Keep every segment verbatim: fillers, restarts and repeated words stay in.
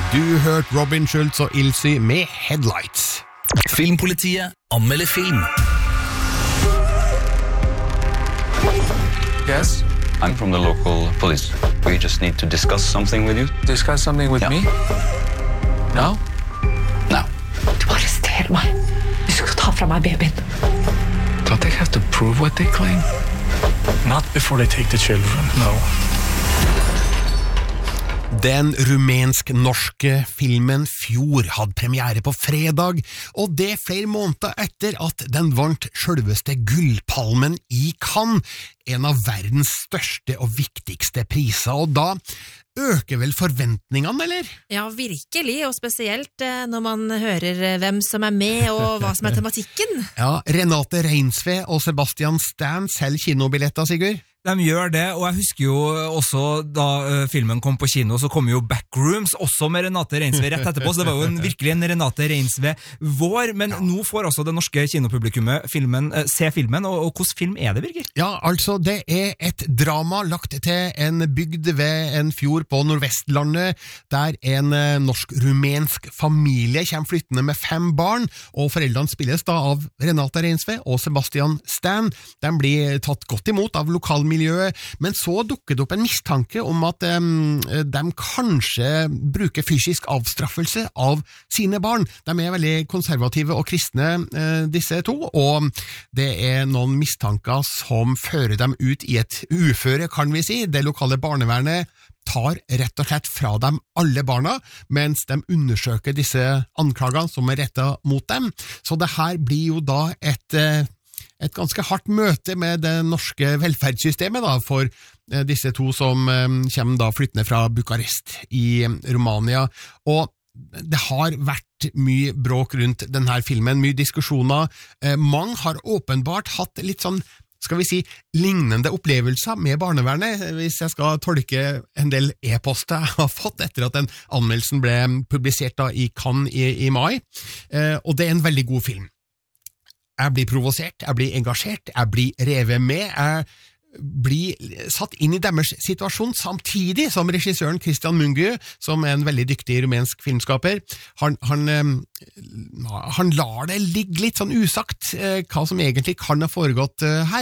Du hørte Robin Schultz og Ilse med Headlights. Filmpolitiet anmelder film. Yes? I'm from the local police. We just need to discuss something with you. Discuss something with Ja. me? No? Now. Du arresterer meg. Du skal ta fra meg babyen. Don't they have to prove what they claim? Not before they take the children, no. Den rumensk-norske filmen Fjord hadde premiere på fredag, og det flere måneder etter at den vant selveste gullpalmen i Cannes, en av verdens største og viktigste priser, og da øker vel forventningene, eller? Ja, virkelig, og spesielt eh, når man hører hvem som er med og hva som er tematikken. Ja, Renate Reinsve og Sebastian Stan selger kinobilletter, Sigurd. De gjør det, og jeg husker jo også da uh, filmen kom på kino, så kom jo Backrooms, også med Renate Reinsve rett etterpå, så det var jo en, virkelig en Renate Reinsve vår, men ja. Nå får altså det norske kinopublikummet filmen, uh, se filmen, og, og hvordan film er det, Birger? Ja, altså, det er et drama lagt til en bygd ved en fjord på Nordvestlandet, der en uh, norsk-rumensk familie kommer flyttende med fem barn, og foreldrene spilles da av Renate Reinsve og Sebastian Stan. De blir tatt godt imot av lokal miljøet, men så dukker det opp en mistanke om at um, de kanskje bruker fysisk avstraffelse av sine barn. De er veldig konservative og kristne, uh, disse to, og det er noen mistanker som fører dem ut i et uføre, kan vi si. Det lokale barnevernet tar rett og slett fra dem alle barna, mens de undersøker disse anklagene som er rettet mot dem. Så det her blir jo da et uh, et ganske hardt møte med det norske velferdssystemet da, for eh, disse to som eh, kommer da flyttende fra Bukarest i eh, Romania, og det har vært mye bråk rundt denne filmen, mye diskusjoner. Eh, mange har åpenbart hatt litt sånn, skal vi si, lignende opplevelser med barnevernet, hvis jeg skal tolke en del e-poster jeg har fått etter at den anmeldelsen ble publisert da i Cannes i, i mai, eh, og det er en veldig god film. Jeg blir provosert, jeg blir engasjert, jeg blir revet med, jeg blir satt inn i deres situasjon samtidig som regissøren Christian Mungiu, som er en veldig dyktig rumensk filmskaper, han, han, han lar det ligge litt sånn usagt hva som egentlig kan ha foregått her,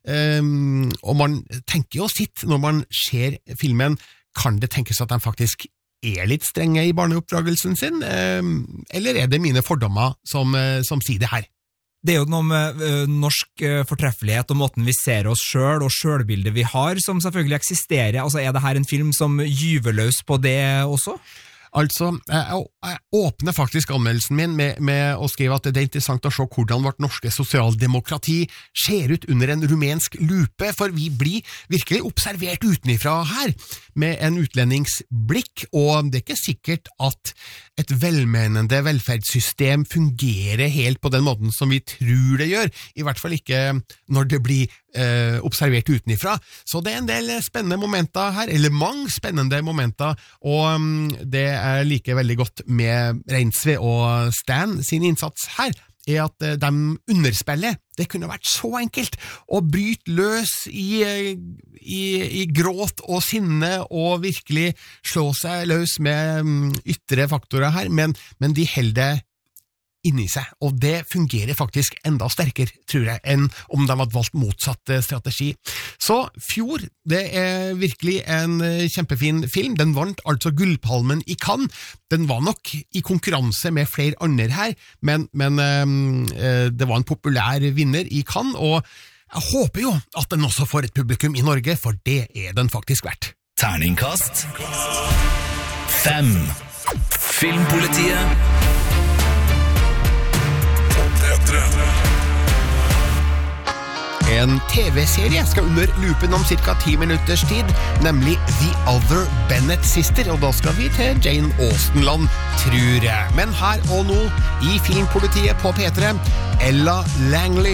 og man tenker jo sitt når man ser filmen, kan det tenkes at de faktisk er litt strenge i barneoppdragelsen sin, eller er det mine fordommer som, som sier det her? Det er jo noe med uh, norsk uh, fortreffelighet og måten vi ser oss selv og selvbildet vi har, som selvfølgelig eksisterer. Altså, er det her en film som gyver løs på det også? Altså, jeg, jeg åpner faktisk anmeldelsen min med, med å skrive at det er interessant å se hvordan vårt norske sosialdemokrati ser ut under en rumensk lupe, for vi blir virkelig observert utenifra her, med en utlendingsblikk, og det er ikke sikkert at et velmenende velferdssystem fungerer helt på den måten som vi tror det gjør, i hvert fall ikke når det blir eh, observert utenifra. Så det er en del spennende momenter her, eller mange spennende momenter, og um, det er like veldig godt med Reinsve og Stan sin innsats her, er at de underspiller. Det kunne vært så enkelt å bryte løs i, i, i gråt og sinne og virkelig slå seg løs med ytre faktorer her, men, men de holder inni seg, og det fungerer faktisk enda sterkere, tror jeg, enn om de hadde valgt motsatt strategi. Så Fjord, det er virkelig en kjempefin film. Den vant altså gullpalmen i Cannes. Den var nok i konkurranse med flere andre her, men, men øh, det var en populær vinner i Cannes, og jeg håper jo at den også får et publikum i Norge, for det er den faktisk verdt. Terningkast fem. Filmpolitiet En T V-serie skal under lupen om cirka ti minutters tid, nemlig The Other Bennett Sister, og da skal vi til Jane Austenland, tror jeg. Men her og nå, i Filmpolitiet på P tre, Ella Langley.